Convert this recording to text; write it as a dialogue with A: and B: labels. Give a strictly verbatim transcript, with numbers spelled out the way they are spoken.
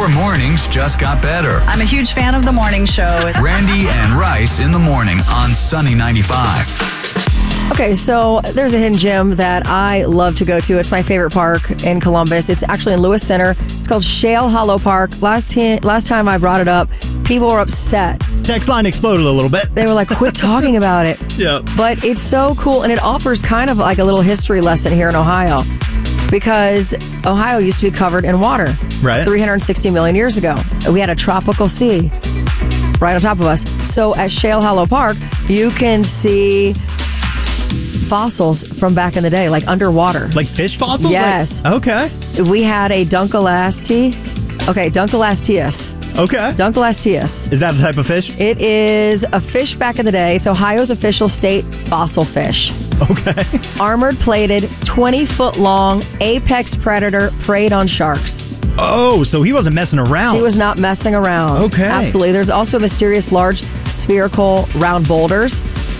A: Your mornings just got better.
B: I'm a huge fan of the morning show.
A: Randy and Rice in the morning on Sunny ninety-five.
C: Okay, so there's a hidden gem that I love to go to. It's my favorite park in Columbus. It's actually in Lewis Center. It's called Shale Hollow Park. Last, t- last time I brought it up, people were upset.
D: Text line exploded a little bit.
C: They were like, quit talking about it.
D: Yeah.
C: But it's so cool, and it offers kind of like a little history lesson here in Ohio. Because Ohio used to be covered in water.
D: Right.
C: three hundred sixty million years ago. We had a tropical sea right on top of us. So at Shale Hollow Park, you can see fossils from back in the day, like underwater.
D: Like fish fossils?
C: Yes.
D: Like, okay.
C: We had a Dunkleasti. Okay, Dunkleastius.
D: Okay.
C: Dunkleastius.
D: Is that a type of fish?
C: It is a fish back in the day. It's Ohio's official state fossil fish.
D: Okay.
C: Armored plated, twenty foot long, apex predator, preyed on sharks.
D: Oh, so he wasn't messing around.
C: He was not messing around.
D: Okay.
C: Absolutely. There's also mysterious large spherical round boulders